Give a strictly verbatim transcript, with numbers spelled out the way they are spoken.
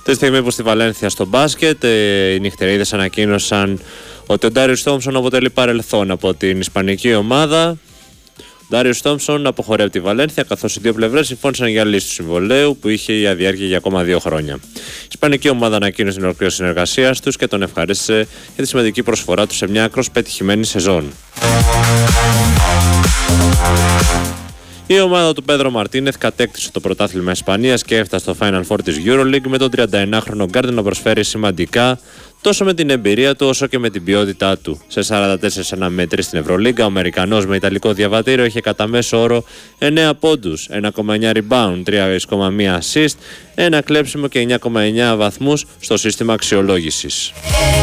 Τη στιγμή που στη Βαλένθια στο μπάσκετ οι νυχτερίδες ανακοίνωσαν ότι ο Ντάριος Τόμψον αποτελεί παρελθόν από την ισπανική ομάδα. Ο Ντάριος Τόμψον αποχωρεί από τη Βαλένθια, καθώς οι δύο πλευρές συμφώνησαν για λύση του συμβολαίου που είχε για διάρκεια για ακόμα δύο χρόνια. Η ισπανική ομάδα ανακοίνωσε την ολοκλήρωση συνεργασίας τους και τον ευχαρίστησε για τη σημαντική προσφορά του σε μια άκρως πετυχημένη σεζόν. Η ομάδα του Πέδρο Μαρτίνεθ κατέκτησε το πρωτάθλημα Ισπανίας και έφτασε στο Final Four της EuroLeague, με τον τριανταενάχρονο γκάρντ να προσφέρει σημαντικά τόσο με την εμπειρία του όσο και με την ποιότητά του. Σε σαράντα τέσσερα ένα με τρία στην Ευρωλίγκα, ο Αμερικανός με ιταλικό διαβατήριο είχε κατά μέσο όρο εννέα πόντους, ένα κόμμα εννέα rebound, τρία κόμμα ένα assist, ένα κλέψιμο και εννέα κόμμα εννέα βαθμούς στο σύστημα αξιολόγησης.